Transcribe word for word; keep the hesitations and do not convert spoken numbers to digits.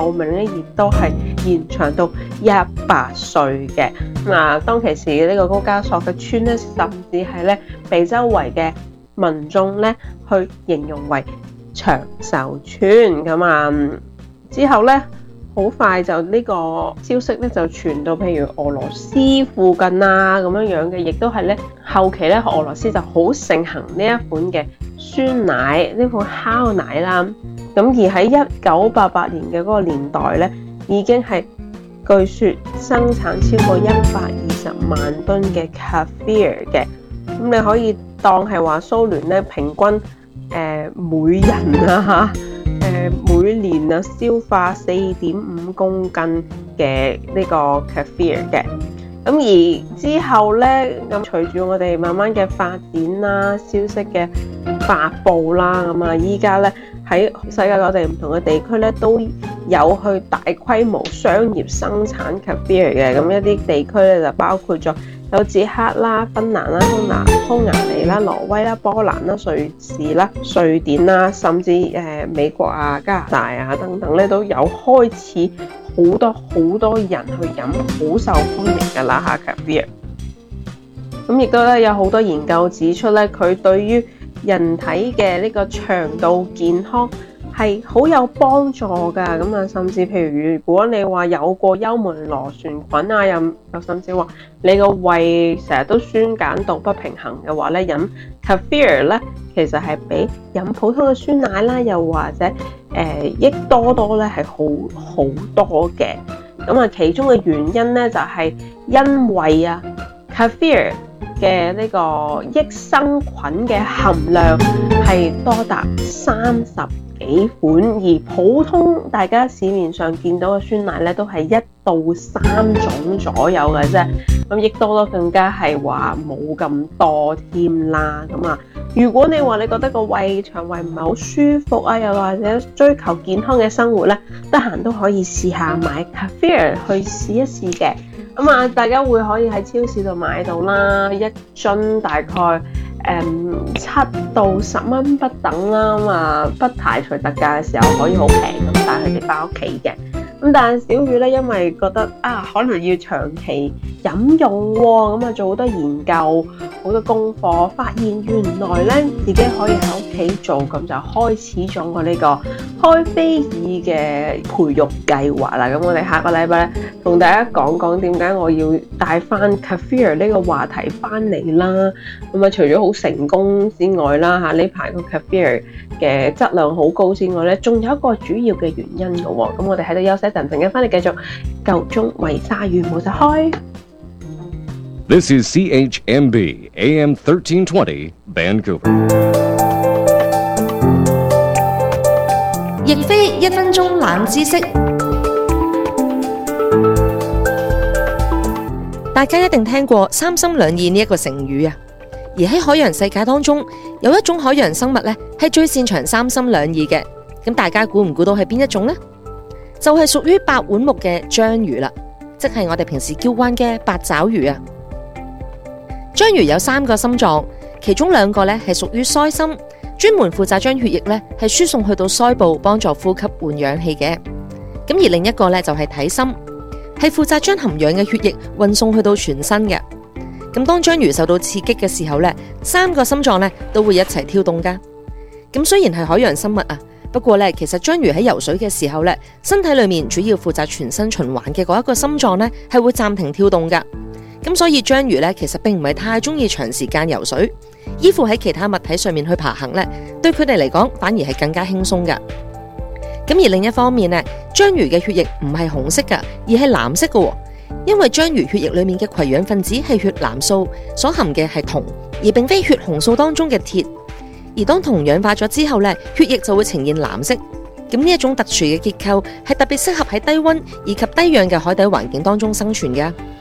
壽命咧亦都係延長到一百歲嘅。咁啊，當其時呢個高加索嘅村咧，甚至係咧被周圍嘅民眾咧去形容為長壽村。咁啊，之後咧好快就呢個消息咧就傳到譬如俄羅斯附近啊咁樣樣嘅，亦都係咧後期咧俄羅斯就好盛行呢一款嘅酸奶，呢款烤奶啦。咁而喺一九八八年嘅嗰個年代咧，已經係據說生產超過一百二十萬噸嘅 kefir 嘅。咁你可以當係話蘇聯咧平均誒、呃、每人啊嚇。誒每年啊消化四點五公斤嘅呢個 kefir 嘅。咁而之後咧，咁隨住我哋慢慢嘅發展啦，消息嘅發布啦，咁啊依家咧喺世界各地唔同嘅地區咧都有去大規模商業生產 kefir 嘅。咁一啲地區咧就包括咗有捷克啦、芬蘭啦、匈牙匈牙利啦、挪威啦、波蘭啦、瑞士啦、瑞典啦，甚至誒、呃、美國啊、加拿大啊等等咧，都有開始好多好多人去飲，好受歡迎㗎啦嚇 kefir。咁亦都咧有好多研究指出咧，佢對於人體嘅呢個腸道健康係好有幫助㗎。咁啊，甚至譬如如果你話有過幽門螺旋菌啊，又又甚至話你個胃成日都酸鹼度不平衡嘅話咧，飲 kefir 咧其實係比飲普通嘅酸奶啦，又或者誒、呃、益多多咧係好好多嘅。咁啊，其中嘅原因咧就係、是、因為啊 kefir 嘅呢個益生菌嘅含量係多達三十幾款，而普通大家市面上見到嘅酸奶咧都係一到三種左右嘅啫。咁益多多更加係話冇咁多添啦。咁啊，如果你話你覺得個胃腸胃唔係好舒服啊，又或者追求健康嘅生活咧，得閒都可以試下買 kefir 去試一試嘅。咁啊，大家會可以喺超市度買到啦，一樽大概誒七到十蚊不等啦。咁啊，不排除特價嘅時候可以好平咁帶佢哋翻屋企嘅。咁但係小雨咧，因為覺得啊，可能要長期飲用喎，咁啊做好多研究、好多功課，發現原來咧自己可以喺屋企做，咁就開始咗我呢個開菲爾嘅培育計劃啦。咁我哋下個禮拜咧，同大家講講點解我要帶翻 kefir 呢個話題翻嚟啦。咁啊，除咗好成功之外啦，嚇呢排個 kefir 嘅質量好高之外咧，仲有一個主要嘅原因嘅喎。咁我哋喺度休息一陣，陣間翻嚟繼續夠鐘為鯊魚冇得開。 This is C H M B A M thirteen twenty Vancouver。 亦非一分鐘冷知識，大家一定聽過三心兩意呢一個成語啊。而喺海洋世界當中，有一種海洋生物咧係最擅長三心兩意嘅。咁大家估唔估到係邊一種呢？就係屬於八腕目嘅章魚啦，即係我哋平時叫慣嘅八爪魚啊。章魚有三個心臟，其中兩個咧係屬於鰓心，專門負責將血液咧係輸送去到鰓部幫助呼吸換氧氣嘅。咁而另一個咧就係體心，係負責將含氧嘅血液運送去到全身嘅。咁當章魚受到刺激嘅時候咧，三個心臟咧都會一齊跳動噶。咁雖然係海洋生物啊，不過咧其實章魚喺游水嘅時候咧，身體裏面主要負責全身循環嘅嗰一個心臟咧係會暫停跳動噶。咁所以章魚咧其實並唔係太中意長時間游水，依附喺其他物體上面去爬行咧，對佢哋嚟講反而係更加輕鬆噶。咁而另一方面咧，章魚嘅血液唔係紅色噶，而係藍色噶，因為章魚血液裏面嘅攜氧分子係血藍素，所含嘅係銅，而並非血紅素當中嘅鐵。而當銅氧化咗之後咧，血液就會呈現藍色。咁呢一種特殊嘅結構係特別適合喺低溫以及低氧嘅海底環境當中生存嘅。